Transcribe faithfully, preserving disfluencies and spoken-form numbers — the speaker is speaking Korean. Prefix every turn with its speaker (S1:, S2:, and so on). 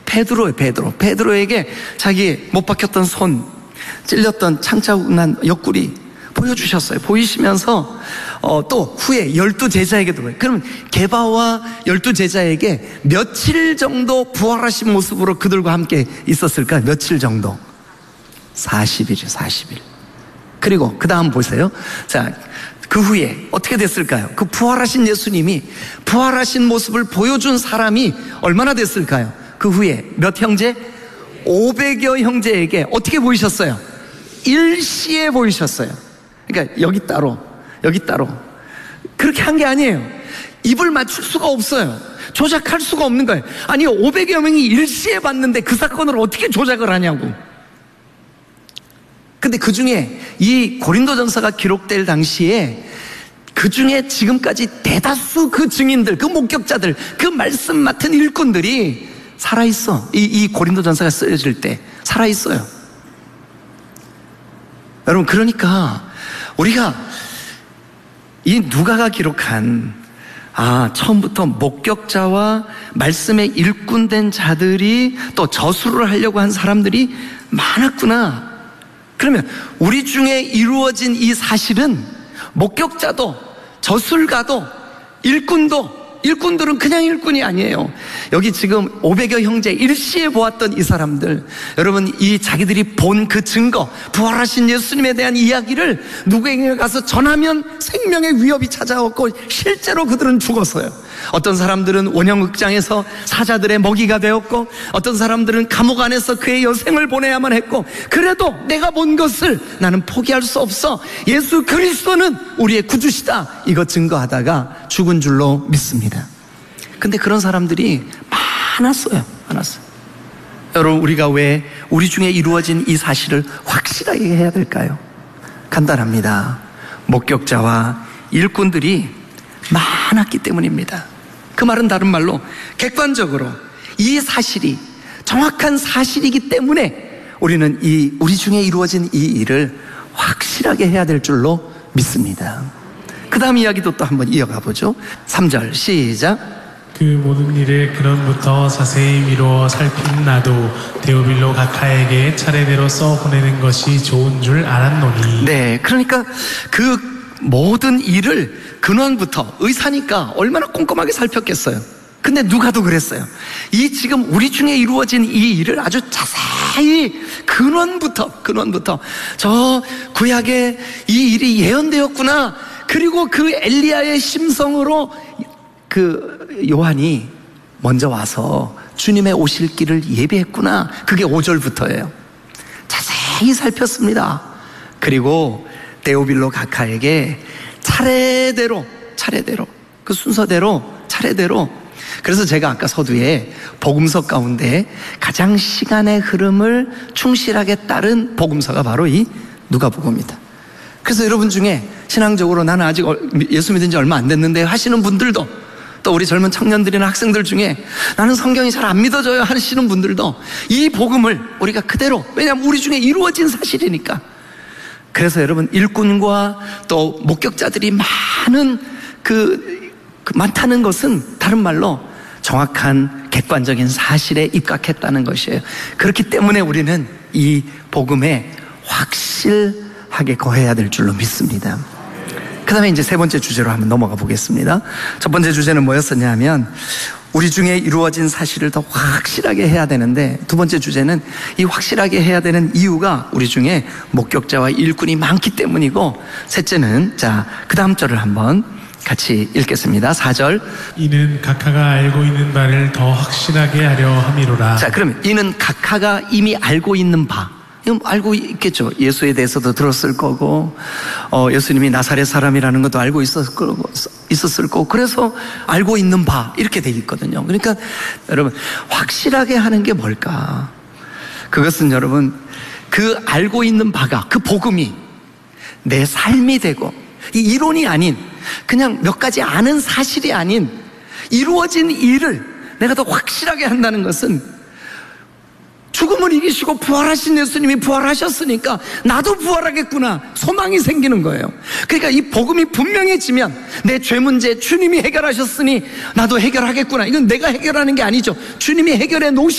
S1: 베드로예요. 베드로. 베드로에게 자기 못 박혔던 손, 찔렸던 창자국 난 옆구리 보여주셨어요. 보이시면서 어, 또 후에 열두 제자에게도 그래요. 그럼 게바와 열두 제자에게 며칠 정도 부활하신 모습으로 그들과 함께 있었을까? 며칠 정도? 사십 일이요. 사십 일. 그리고 그 다음 보세요. 자, 그 후에 어떻게 됐을까요? 그 부활하신 예수님이 부활하신 모습을 보여준 사람이 얼마나 됐을까요? 그 후에 몇 형제? 오백여 형제에게 어떻게 보이셨어요? 일시에 보이셨어요. 그러니까 여기 따로 여기 따로 그렇게 한 게 아니에요. 입을 맞출 수가 없어요. 조작할 수가 없는 거예요. 아니 오백여 명이 일시에 봤는데 그 사건을 어떻게 조작을 하냐고. 근데 그 중에 이 고린도전서가 기록될 당시에 그 중에 지금까지 대다수 그 증인들, 그 목격자들, 그 말씀 맡은 일꾼들이 살아있어. 이, 이 고린도전서가 쓰여질 때 살아있어요. 여러분, 그러니까 우리가 이 누가가 기록한 아 처음부터 목격자와 말씀에 일꾼된 자들이 또 저수를 하려고 한 사람들이 많았구나. 그러면 우리 중에 이루어진 이 사실은 목격자도 저술가도 일꾼도 일꾼들은 그냥 일꾼이 아니에요. 여기 지금 오백여 형제 일시에 보았던 이 사람들, 여러분 이 자기들이 본 그 증거, 부활하신 예수님에 대한 이야기를 누구에게 가서 전하면 생명의 위협이 찾아왔고 실제로 그들은 죽었어요. 어떤 사람들은 원형극장에서 사자들의 먹이가 되었고, 어떤 사람들은 감옥 안에서 그의 여생을 보내야만 했고, 그래도 내가 본 것을 나는 포기할 수 없어, 예수 그리스도는 우리의 구주시다, 이거 증거하다가 죽은 줄로 믿습니다. 근데 그런 사람들이 많았어요. 많았어요. 여러분, 우리가 왜 우리 중에 이루어진 이 사실을 확실하게 해야 될까요? 간단합니다. 목격자와 일꾼들이 많았기 때문입니다. 그 말은 다른 말로 객관적으로 이 사실이 정확한 사실이기 때문에 우리는 이 우리 중에 이루어진 이 일을 확실하게 해야 될 줄로 믿습니다. 그 다음 이야기도 또 한번 이어가 보죠. 삼 절 시작.
S2: 그 모든 일을 근원부터 자세히 미루어 살핀 나도 데오빌로 각하에게 차례대로 써 보내는 것이 좋은 줄 알았노니.
S1: 네, 그러니까 그 모든 일을 근원부터, 의사니까 얼마나 꼼꼼하게 살폈겠어요. 근데 누가도 그랬어요. 이 지금 우리 중에 이루어진 이 일을 아주 자세히 근원부터 근원부터 저 구약에 이 일이 예언되었구나, 그리고 그 엘리야의 심성으로 그 요한이 먼저 와서 주님의 오실 길을 예비했구나, 그게 오 절부터예요. 자세히 살폈습니다. 그리고 데오빌로 각하에게 차례대로 차례대로 그 순서대로 차례대로. 그래서 제가 아까 서두에 복음서 가운데 가장 시간의 흐름을 충실하게 따른 복음서가 바로 이 누가복음입니다. 그래서 여러분 중에 신앙적으로 나는 아직 예수 믿은 지 얼마 안 됐는데 하시는 분들도, 또 우리 젊은 청년들이나 학생들 중에 나는 성경이 잘 안 믿어져요 하시는 분들도 이 복음을 우리가 그대로, 왜냐하면 우리 중에 이루어진 사실이니까. 그래서 여러분, 일꾼과 또 목격자들이 많은 그, 그 많다는 것은 다른 말로 정확한 객관적인 사실에 입각했다는 것이에요. 그렇기 때문에 우리는 이 복음에 확실하게 거해야 될 줄로 믿습니다. 그 다음에 이제 세 번째 주제로 한번 넘어가 보겠습니다. 첫 번째 주제는 뭐였었냐 하면 우리 중에 이루어진 사실을 더 확실하게 해야 되는데, 두 번째 주제는 이 확실하게 해야 되는 이유가 우리 중에 목격자와 일꾼이 많기 때문이고, 셋째는 자, 그 다음 절을 한번 같이 읽겠습니다. 사 절.
S2: 이는 각하가 알고 있는 바를 더 확실하게 하려 함이로라.
S1: 자, 그러면 이는 각하가 이미 알고 있는 바, 이건 알고 있겠죠. 예수에 대해서도 들었을 거고, 어, 예수님이 나사렛 사람이라는 것도 알고 있었을 거고, 있었을 거고, 그래서 알고 있는 바, 이렇게 돼 있거든요. 그러니까 여러분, 확실하게 하는 게 뭘까? 그것은 여러분, 그 알고 있는 바가, 그 복음이 내 삶이 되고, 이 이론이 아닌, 그냥 몇 가지 아는 사실이 아닌 이루어진 일을 내가 더 확실하게 한다는 것은, 죽음을 이기시고 부활하신 예수님이 부활하셨으니까 나도 부활하겠구나, 소망이 생기는 거예요. 그러니까 이 복음이 분명해지면 내 죄 문제 주님이 해결하셨으니 나도 해결하겠구나, 이건 내가 해결하는 게 아니죠. 주님이 해결해 놓으신